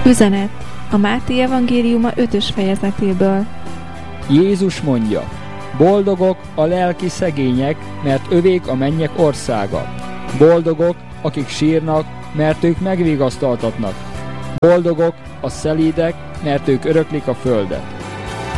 Üzenet a Máté evangéliuma 5. fejezetéből. Jézus mondja: boldogok a lelki szegények, mert övék a mennyek országa. Boldogok, akik sírnak, mert ők megvigasztaltatnak. Boldogok a szelídek, mert ők öröklik a földet.